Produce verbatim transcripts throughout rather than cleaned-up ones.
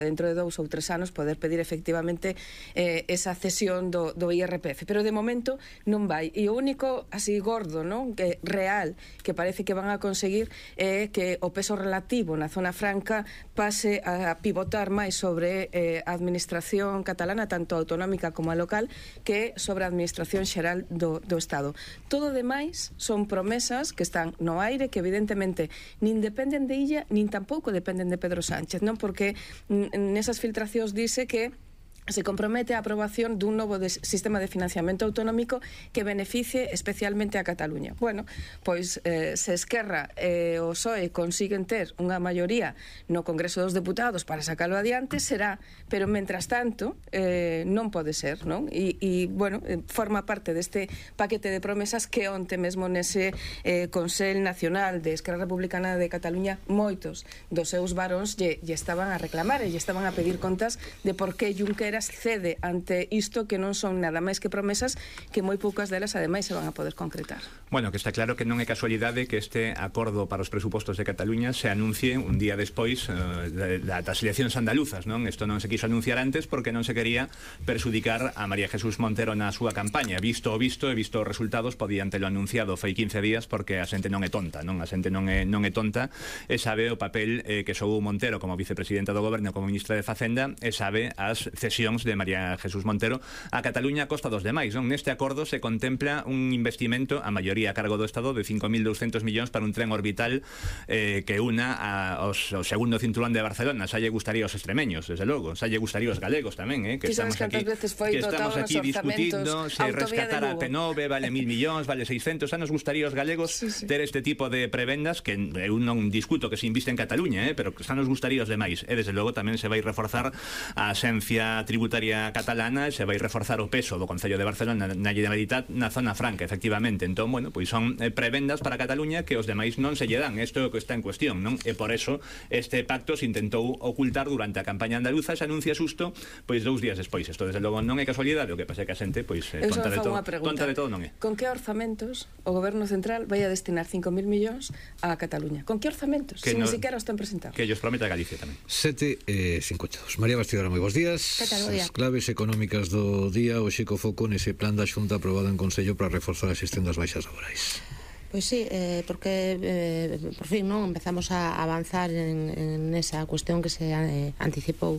dentro de dous ou tres anos poder pedir efectivamente eh, esa cesión do, do I R P F, pero de momento non vai, e o único así gordo, non, que real que parece que van a conseguir é que o peso relativo na zona franca pase a pivotar máis sobre eh, a administración catalana, tanto autonómica como a local, que sobre a administración xeral do, do Estado. Todo demais son promesas que están no aire, que evidentemente nin dependen de Illa, nin tampouco dependen de Pedro Sánchez, non, porque nesas filtracións dice que se compromete a aprobación dun novo de sistema de financiamento autonómico que beneficie especialmente a Cataluña. Bueno, pois eh, se Esquerra e eh, o P S O E consiguen ter unha maioría no Congreso dos Deputados para sacalo adiante, será, pero mentras tanto eh, non pode ser, non? E, e bueno, eh, forma parte deste paquete de promesas que onte mesmo nese eh, Consell Nacional de Esquerra Republicana de Cataluña moitos dos seus varóns lle, lle estaban a reclamar e lle estaban a pedir contas de por que Junqueras cede ante isto que non son nada máis que promesas que moi poucas delas ademais se van a poder concretar. Bueno, que está claro que non é casualidade que este acordo para os presupostos de Cataluña se anuncie un día despois uh, das eleccións andaluzas, non? Isto non se quiso anunciar antes porque non se quería perxudicar a María Jesús Montero na súa campaña. Visto o visto e visto os resultados, podían telo anunciado fai quince días porque a xente non é tonta, non? A xente non é, non é tonta e sabe o papel eh, que xogou Montero como vicepresidenta do Goberno, como ministra de Facenda, e sabe as cesións de María Jesús Montero a Cataluña a costa dos demais, non? Neste acordo se contempla un investimento a maioría a cargo do Estado de cinco mil douscentos millóns para un tren orbital eh, que una a, os, o segundo cinturón de Barcelona. Xa lle gustaría aos extremeños, desde logo, xa lle gustaría aos galegos tamén, eh, que estamos aquí, que estamos aquí discutindo se rescatar a P nove vale mil millóns, vale seiscentos, xa nos gustaría aos galegos sí, sí. ter este tipo de prebendas, que eu non discuto que se inviste en Cataluña, eh, pero xa nos gustaría os demais, e desde logo tamén se vai reforzar a axencia tributaria catalana, se vai reforzar o peso do Concello de Barcelona na Generalitat na zona franca, efectivamente. Entón, bueno, pois son eh, prebendas para Cataluña que os demais non se lle dan. Isto é o que está en cuestión, non? E por eso este pacto se intentou ocultar durante a campaña andaluza, se anuncia xusto pois dous días despois. Isto desde logo non é casualidade, o que pasa é que a xente pois eh, tonta de todo, tonta de todo non é. Con que orzamentos o Goberno Central vai a destinar cinco mil millóns a Cataluña? Con que orzamentos? Que si no, ni siquiera os ten presentado. Que ellos prometa Galicia tamén. sete e cincuenta e dous. María Bastidora, moi bons días. As claves económicas do día, o xico foco nese plan da Xunta aprobado en Consello para reforzar a xestión das baixas laborais. Pois sí, eh, porque eh, por fin non empezamos a avanzar en, en esa cuestión que se eh, anticipou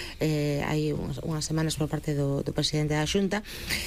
eh, hai unhas, unhas semanas por parte do, do presidente da Xunta.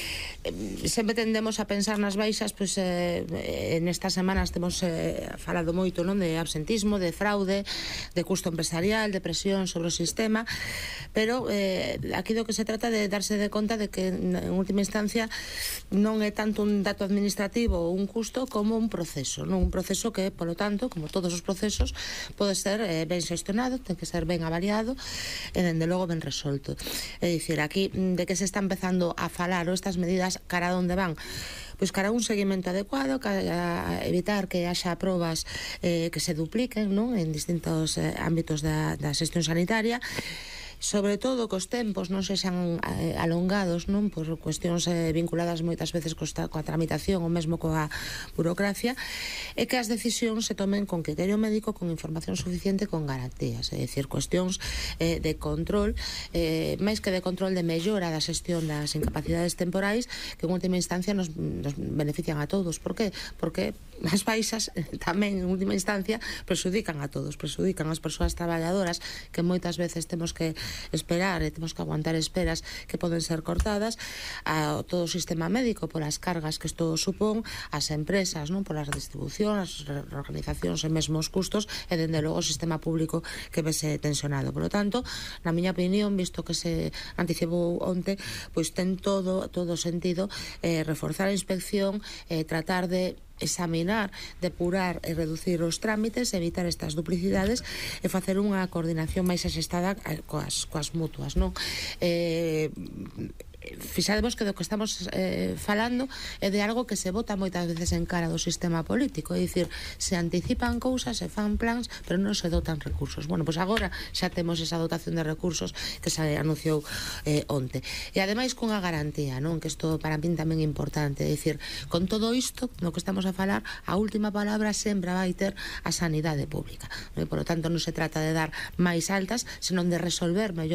Sempre tendemos a pensar nas baixas, pois eh, en estas semanas temos eh, falado moito, non, de absentismo, de fraude, de custo empresarial, de presión sobre o sistema, pero eh, aquí do que se trata de darse de conta de que en última instancia non é tanto un dato administrativo ou un custo como un proceso, non? Un proceso que, polo tanto, como todos os procesos, pode ser eh, ben xestionado, ten que ser ben avaliado e, dende logo, ben resolto. É dicir, aquí de que se está empezando a falar ou estas medidas cara a onde van? Pois cara a un seguimento adecuado, cara a evitar que haxa probas eh, que se dupliquen, non, en distintos eh, ámbitos da, da xestión sanitaria, sobre todo que os tempos non sexan eh, alongados, non, por cuestións eh, vinculadas moitas veces costa, coa tramitación ou mesmo coa burocracia, e que as decisións se tomen con criterio médico, con información suficiente, con garantías, é dicir, cuestións eh, de control, eh, máis que de control, de mellora da xestión das incapacidades temporais, que en última instancia nos, nos benefician a todos. Por que? Porque as baixas tamén en última instancia perxudican a todos, perxudican as persoas traballadoras que moitas veces temos que esperar e temos que aguantar esperas que poden ser cortadas, a todo o sistema médico polas cargas que isto supón, as empresas, non, polas distribucións, as organizacións e mesmo os custos, e dende logo o sistema público que vese tensionado. Por lo tanto, na miña opinión, visto que se anticipou onte, pois ten todo todo sentido eh, reforzar a inspección, eh, tratar de examinar, depurar e reducir os trámites, evitar estas duplicidades e facer unha coordinación máis axestada coas, coas mutuas, non? Eh, fixademos que do que estamos eh, falando é de algo que se vota moitas veces en cara do sistema político, é dicir, se anticipan cousas, se fan plans, pero non se dotan recursos. Bueno, pois agora xa temos esa dotación de recursos que se anunciou eh, onte. E ademais cunha garantía, non? Que isto para min tamén é importante, é dicir, con todo isto, no que estamos a falar, a última palabra sempre vai ter a sanidade pública. Non? Por lo tanto, non se trata de dar máis altas, senón de resolver mellor